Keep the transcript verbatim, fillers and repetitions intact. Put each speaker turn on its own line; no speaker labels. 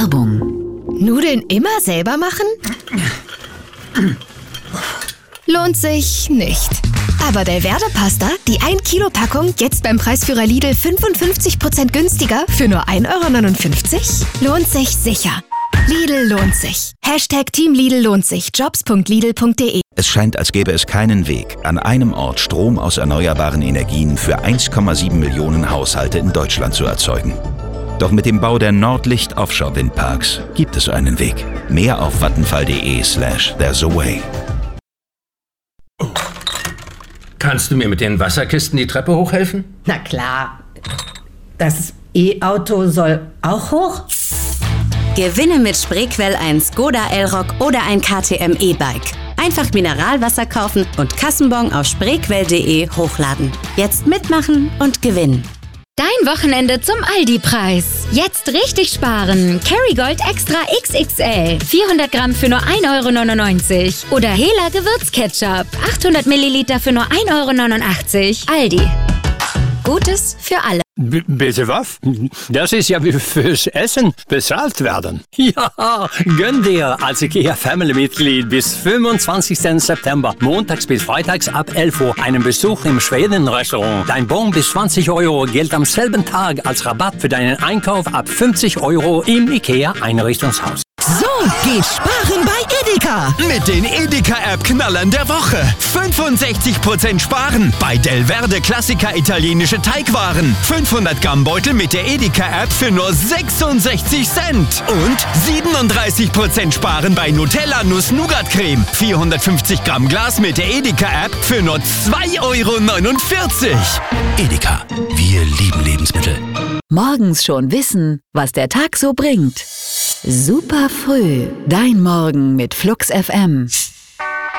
Werbung.
Nudeln immer selber machen? Lohnt sich nicht. Aber Delverde Pasta, die ein Kilo Packung, jetzt beim Preisführer Lidl fünfundfünfzig Prozent günstiger für nur ein Euro neunundfünfzig? Lohnt sich sicher. Lidl lohnt sich. Hashtag Team Lidl lohnt sich. Jobs punkt lidl punkt de.
Es scheint, als gäbe es keinen Weg, an einem Ort Strom aus erneuerbaren Energien für eins Komma sieben Millionen Haushalte in Deutschland zu erzeugen. Doch mit dem Bau der Nordlicht Offshore Windparks gibt es einen Weg. Mehr auf vattenfall.de slash there's a way.
Kannst du mir mit den Wasserkisten die Treppe hochhelfen?
Na klar. Das E-Auto soll auch hoch?
Gewinne mit Spreequell ein Skoda Elroq oder ein K T M E-Bike. Einfach Mineralwasser kaufen und Kassenbon auf spreequell punkt de hochladen. Jetzt mitmachen und gewinnen.
Dein Wochenende zum Aldi-Preis. Jetzt richtig sparen. Kerrygold Extra X X L. vierhundert Gramm für nur ein Euro neunundneunzig. Oder Hela Gewürzketchup. achthundert Milliliter für nur ein Euro neunundachtzig. Aldi. Gutes für alle.
B- bitte was? Das ist ja wie fürs Essen bezahlt werden. Ja, gönn dir als IKEA-Family-Mitglied bis fünfundzwanzigsten September, montags bis freitags ab elf Uhr, einen Besuch im Schweden-Restaurant. Dein Bon bis zwanzig Euro gilt am selben Tag als Rabatt für deinen Einkauf ab fünfzig Euro im IKEA-Einrichtungshaus.
So geht sparen bei Edeka. Mit den Edeka-App-Knallern der Woche. fünfundsechzig Prozent sparen bei Delverde Klassiker italienische Teigwaren. fünfhundert Gramm Beutel mit der Edeka-App für nur sechsundsechzig Cent. Und siebenunddreißig Prozent sparen bei Nutella Nuss-Nougat-Creme. vierhundertfünfzig Gramm Glas mit der Edeka-App für nur zwei Euro neunundvierzig.
Edeka, wir lieben Lebensmittel.
Morgens schon wissen, was der Tag so bringt. Super früh, dein Morgen mit Flux F M.